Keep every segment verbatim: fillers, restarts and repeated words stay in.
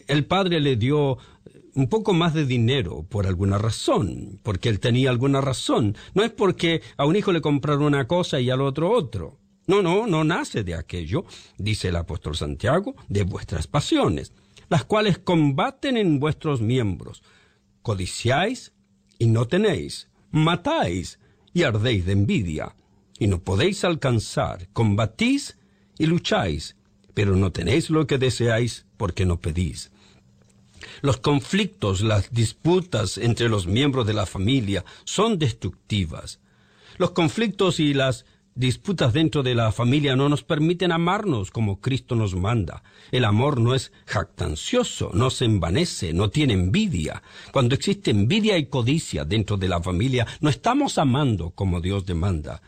que el padre le dio un poco más de dinero por alguna razón, porque él tenía alguna razón. No es porque a un hijo le compraron una cosa y al otro otro. No, no, no nace de aquello, dice el apóstol Santiago, de vuestras pasiones, las cuales combaten en vuestros miembros. Codiciáis y no tenéis, matáis y ardéis de envidia, y no podéis alcanzar, combatís y lucháis, pero no tenéis lo que deseáis porque no pedís. Los conflictos, las disputas entre los miembros de la familia son destructivas. Los conflictos y las disputas dentro de la familia no nos permiten amarnos como Cristo nos manda. El amor no es jactancioso, no se envanece, no tiene envidia. Cuando existe envidia y codicia dentro de la familia, no estamos amando como Dios demanda.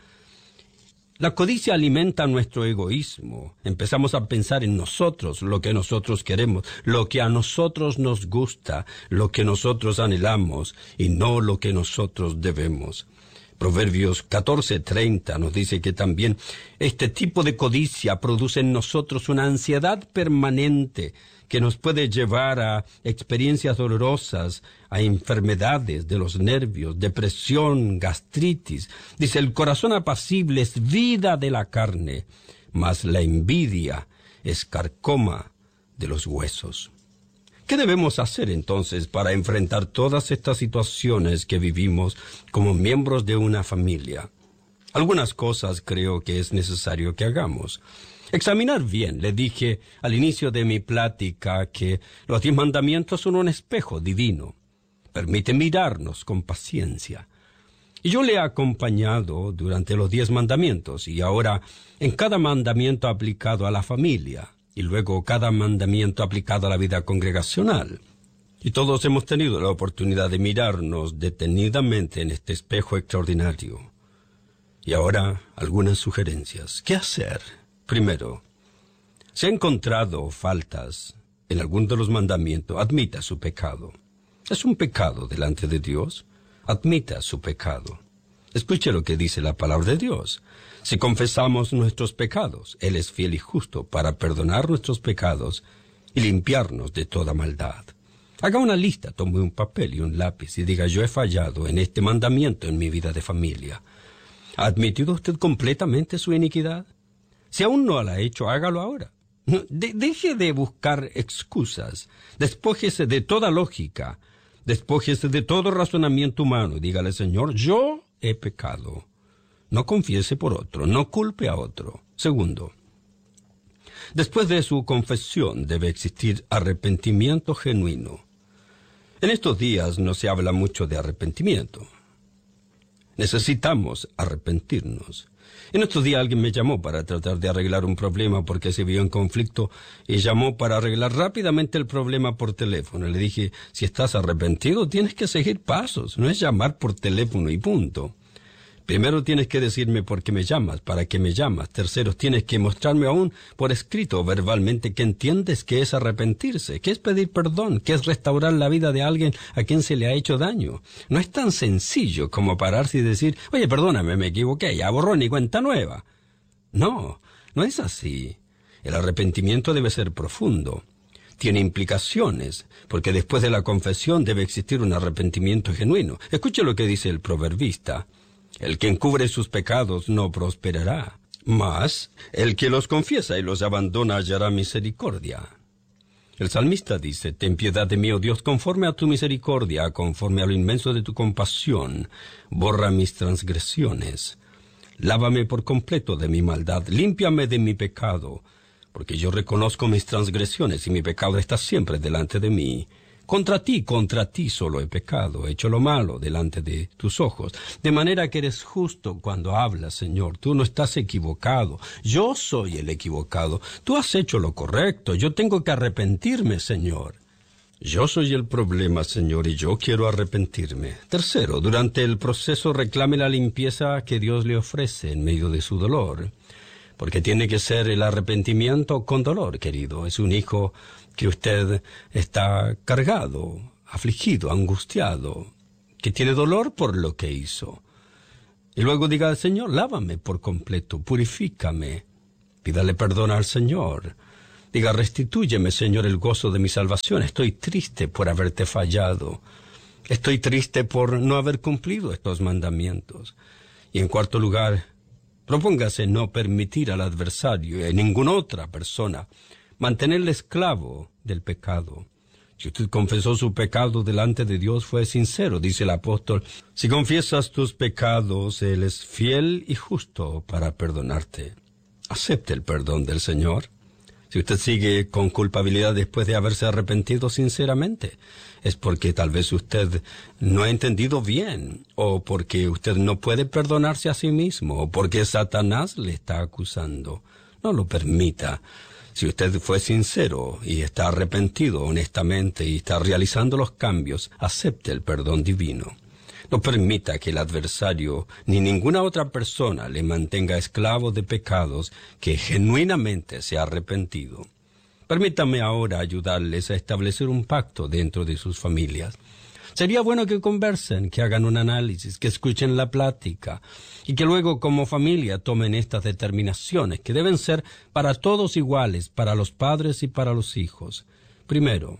La codicia alimenta nuestro egoísmo. Empezamos a pensar en nosotros, lo que nosotros queremos, lo que a nosotros nos gusta, lo que nosotros anhelamos y no lo que nosotros debemos. Proverbios catorce treinta nos dice que también este tipo de codicia produce en nosotros una ansiedad permanente que nos puede llevar a experiencias dolorosas, a enfermedades de los nervios, depresión, gastritis. Dice, el corazón apacible es vida de la carne, mas la envidia es carcoma de los huesos. ¿Qué debemos hacer entonces para enfrentar todas estas situaciones que vivimos como miembros de una familia? Algunas cosas creo que es necesario que hagamos. Examinar bien. Le dije al inicio de mi plática que los diez mandamientos son un espejo divino. Permite mirarnos con paciencia. Y yo le he acompañado durante los diez mandamientos y ahora en cada mandamiento aplicado a la familia. Y luego cada mandamiento aplicado a la vida congregacional. Y todos hemos tenido la oportunidad de mirarnos detenidamente en este espejo extraordinario. Y ahora, algunas sugerencias. ¿Qué hacer? Primero, si ha encontrado faltas en algún de los mandamientos, admita su pecado. Es un pecado delante de Dios. Admita su pecado. Escuche lo que dice la palabra de Dios. Si confesamos nuestros pecados, Él es fiel y justo para perdonar nuestros pecados y limpiarnos de toda maldad. Haga una lista, tome un papel y un lápiz y diga, yo he fallado en este mandamiento en mi vida de familia. ¿Ha admitido usted completamente su iniquidad? Si aún no la ha hecho, hágalo ahora. De- deje de buscar excusas. Despójese de toda lógica. Despójese de todo razonamiento humano y dígale, Señor, yo he pecado. No confiese por otro, no culpe a otro. Segundo, después de su confesión debe existir arrepentimiento genuino. En estos días no se habla mucho de arrepentimiento. Necesitamos arrepentirnos. En estos días alguien me llamó para tratar de arreglar un problema porque se vio en conflicto y llamó para arreglar rápidamente el problema por teléfono. Le dije, si estás arrepentido tienes que seguir pasos, no es llamar por teléfono y punto. Primero tienes que decirme por qué me llamas, para qué me llamas. Tercero, tienes que mostrarme aún por escrito o verbalmente que entiendes que es arrepentirse, que es pedir perdón, que es restaurar la vida de alguien a quien se le ha hecho daño. No es tan sencillo como pararse y decir, oye, perdóname, me equivoqué, ya borrón y cuenta nueva. No, no es así. El arrepentimiento debe ser profundo. Tiene implicaciones, porque después de la confesión debe existir un arrepentimiento genuino. Escuche lo que dice el proverbista. El que encubre sus pecados no prosperará, mas el que los confiesa y los abandona hallará misericordia. El salmista dice, ten piedad de mí, oh Dios, conforme a tu misericordia, conforme a lo inmenso de tu compasión, borra mis transgresiones. Lávame por completo de mi maldad, límpiame de mi pecado, porque yo reconozco mis transgresiones y mi pecado está siempre delante de mí. Contra ti, contra ti solo he pecado, he hecho lo malo delante de tus ojos. De manera que eres justo cuando hablas, Señor. Tú no estás equivocado. Yo soy el equivocado. Tú has hecho lo correcto. Yo tengo que arrepentirme, Señor. Yo soy el problema, Señor, y yo quiero arrepentirme. Tercero, durante el proceso reclame la limpieza que Dios le ofrece en medio de su dolor. Porque tiene que ser el arrepentimiento con dolor, querido. Es un hijo que usted está cargado, afligido, angustiado, que tiene dolor por lo que hizo. Y luego diga al Señor, lávame por completo, purifícame. Pídale perdón al Señor. Diga, restitúyeme, Señor, el gozo de mi salvación. Estoy triste por haberte fallado. Estoy triste por no haber cumplido estos mandamientos. Y en cuarto lugar, propóngase no permitir al adversario y a ninguna otra persona mantenerle esclavo del pecado. Si usted confesó su pecado delante de Dios, fue sincero, dice el apóstol. Si confiesas tus pecados, Él es fiel y justo para perdonarte. Acepte el perdón del Señor. Si usted sigue con culpabilidad después de haberse arrepentido sinceramente, es porque tal vez usted no ha entendido bien, o porque usted no puede perdonarse a sí mismo, o porque Satanás le está acusando. No lo permita. Si usted fue sincero y está arrepentido honestamente y está realizando los cambios, acepte el perdón divino. No permita que el adversario ni ninguna otra persona le mantenga esclavo de pecados que genuinamente se ha arrepentido. Permítame ahora ayudarles a establecer un pacto dentro de sus familias. Sería bueno que conversen, que hagan un análisis, que escuchen la plática y que luego como familia tomen estas determinaciones que deben ser para todos iguales, para los padres y para los hijos. Primero,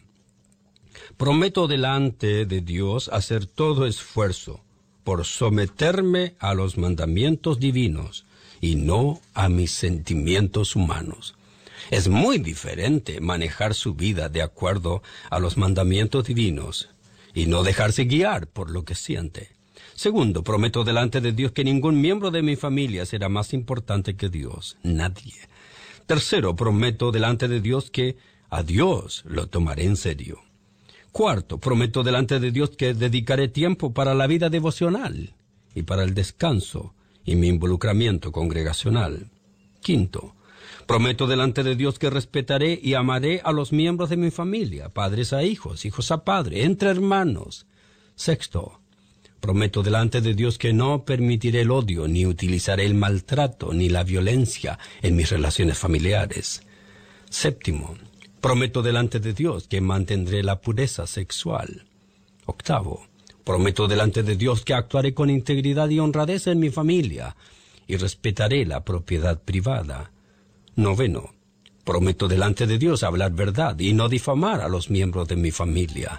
prometo delante de Dios hacer todo esfuerzo por someterme a los mandamientos divinos y no a mis sentimientos humanos. Es muy diferente manejar su vida de acuerdo a los mandamientos divinos y no dejarse guiar por lo que siente. Segundo, prometo delante de Dios que ningún miembro de mi familia será más importante que Dios. Nadie. Tercero, prometo delante de Dios que a Dios lo tomaré en serio. Cuarto, prometo delante de Dios que dedicaré tiempo para la vida devocional y para el descanso y mi involucramiento congregacional. Quinto, prometo delante de Dios que respetaré y amaré a los miembros de mi familia, padres a hijos, hijos a padres, entre hermanos. Sexto, prometo delante de Dios que no permitiré el odio, ni utilizaré el maltrato, ni la violencia en mis relaciones familiares. Séptimo, prometo delante de Dios que mantendré la pureza sexual. Octavo, prometo delante de Dios que actuaré con integridad y honradez en mi familia y respetaré la propiedad privada. Noveno, prometo delante de Dios hablar verdad y no difamar a los miembros de mi familia.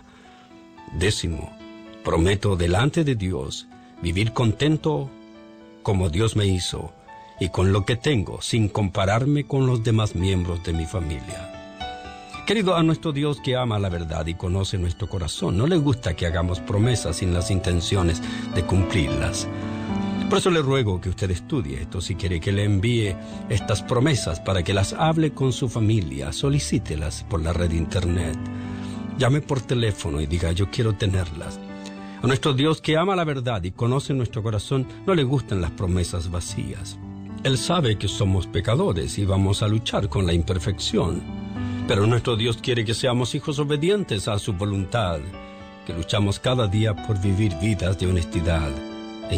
Décimo, prometo delante de Dios vivir contento como Dios me hizo y con lo que tengo, sin compararme con los demás miembros de mi familia. Querido a nuestro Dios que ama la verdad y conoce nuestro corazón, no le gusta que hagamos promesas sin las intenciones de cumplirlas. Por eso le ruego que usted estudie esto. Si quiere que le envíe estas promesas para que las hable con su familia, solicítelas por la red de internet. Llame por teléfono y diga, yo quiero tenerlas. A nuestro Dios que ama la verdad y conoce nuestro corazón, no le gustan las promesas vacías. Él sabe que somos pecadores y vamos a luchar con la imperfección. Pero nuestro Dios quiere que seamos hijos obedientes a su voluntad, que luchamos cada día por vivir vidas de honestidad e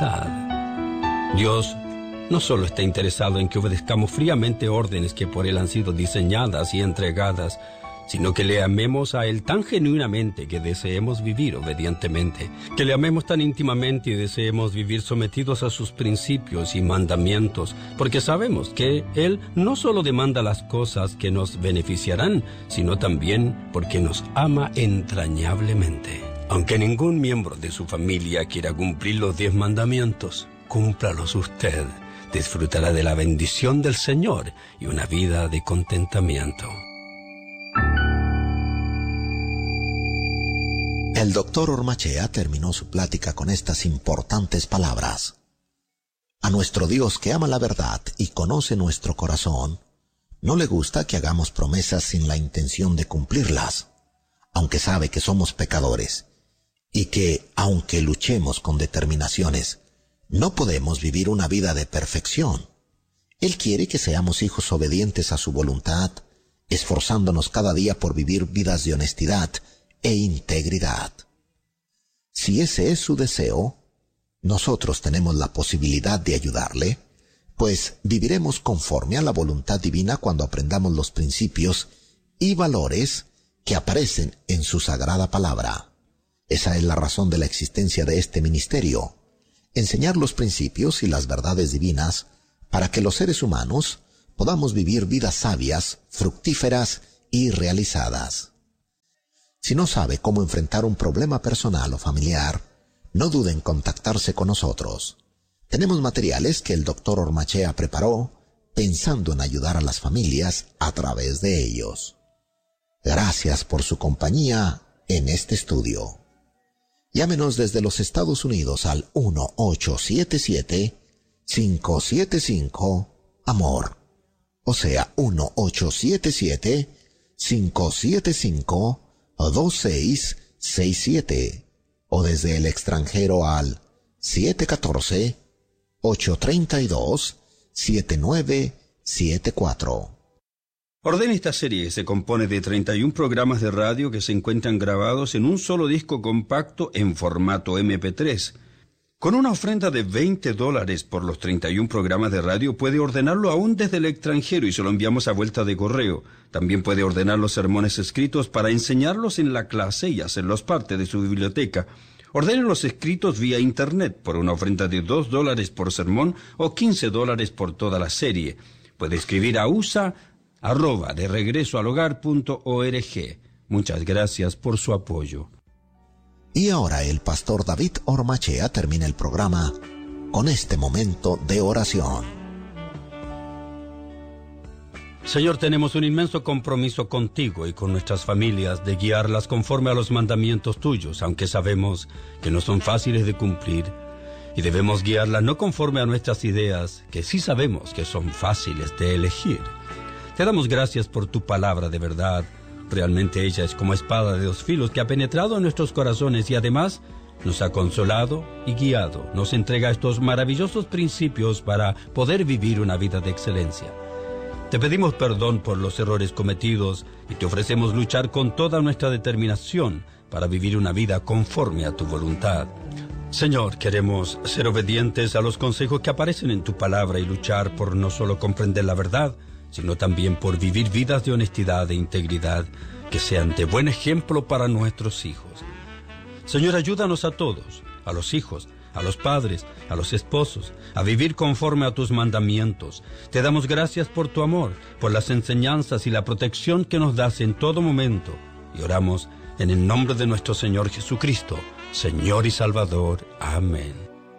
integridad. Dios no solo está interesado en que obedezcamos fríamente órdenes que por Él han sido diseñadas y entregadas, sino que le amemos a Él tan genuinamente que deseemos vivir obedientemente, que le amemos tan íntimamente y deseemos vivir sometidos a sus principios y mandamientos, porque sabemos que Él no solo demanda las cosas que nos beneficiarán, sino también porque nos ama entrañablemente. Aunque ningún miembro de su familia quiera cumplir los diez mandamientos, cúmplalos usted. Disfrutará de la bendición del Señor y una vida de contentamiento. El doctor Ormachea terminó su plática con estas importantes palabras. A nuestro Dios que ama la verdad y conoce nuestro corazón, no le gusta que hagamos promesas sin la intención de cumplirlas, aunque sabe que somos pecadores, y que, aunque luchemos con determinaciones, no podemos vivir una vida de perfección. Él quiere que seamos hijos obedientes a su voluntad, esforzándonos cada día por vivir vidas de honestidad e integridad. Si ese es su deseo, nosotros tenemos la posibilidad de ayudarle, pues viviremos conforme a la voluntad divina cuando aprendamos los principios y valores que aparecen en su sagrada palabra. Esa es la razón de la existencia de este ministerio, enseñar los principios y las verdades divinas para que los seres humanos podamos vivir vidas sabias, fructíferas y realizadas. Si no sabe cómo enfrentar un problema personal o familiar, no dude en contactarse con nosotros. Tenemos materiales que el doctor Ormachea preparó pensando en ayudar a las familias a través de ellos. Gracias por su compañía en este estudio. Llámenos desde los Estados Unidos al uno ocho siete siete, cinco siete cinco, amor. O sea, uno ocho siete siete, cinco siete cinco, dos seis seis siete. O desde el extranjero al siete uno cuatro, ocho tres dos, siete nueve siete cuatro. Orden esta serie se compone de treinta y un programas de radio que se encuentran grabados en un solo disco compacto en formato eme pe tres. Con una ofrenda de veinte dólares por los treinta y un programas de radio puede ordenarlo aún desde el extranjero y se lo enviamos a vuelta de correo. También puede ordenar los sermones escritos para enseñarlos en la clase y hacerlos parte de su biblioteca. Ordene los escritos vía internet por una ofrenda de dos dólares por sermón o quince dólares por toda la serie. Puede escribir a usa arroba de regreso al hogar punto org. Muchas gracias por su apoyo. Y ahora el pastor David Ormachea termina el programa con este momento de oración. Señor, tenemos un inmenso compromiso contigo y con nuestras familias de guiarlas conforme a los mandamientos tuyos, aunque sabemos que no son fáciles de cumplir, y debemos guiarlas no conforme a nuestras ideas, que sí sabemos que son fáciles de elegir. Te damos gracias por tu palabra de verdad. Realmente ella es como espada de dos filos que ha penetrado en nuestros corazones y además nos ha consolado y guiado. Nos entrega estos maravillosos principios para poder vivir una vida de excelencia. Te pedimos perdón por los errores cometidos y te ofrecemos luchar con toda nuestra determinación para vivir una vida conforme a tu voluntad. Señor, queremos ser obedientes a los consejos que aparecen en tu palabra y luchar por no solo comprender la verdad, sino también por vivir vidas de honestidad e integridad que sean de buen ejemplo para nuestros hijos. Señor, ayúdanos a todos, a los hijos, a los padres, a los esposos, a vivir conforme a tus mandamientos. Te damos gracias por tu amor, por las enseñanzas y la protección que nos das en todo momento. Y oramos en el nombre de nuestro Señor Jesucristo, Señor y Salvador. Amén.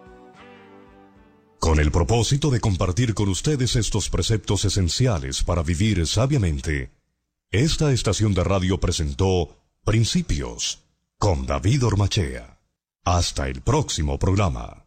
Con el propósito de compartir con ustedes estos preceptos esenciales para vivir sabiamente, esta estación de radio presentó Principios con David Ormachea. Hasta el próximo programa.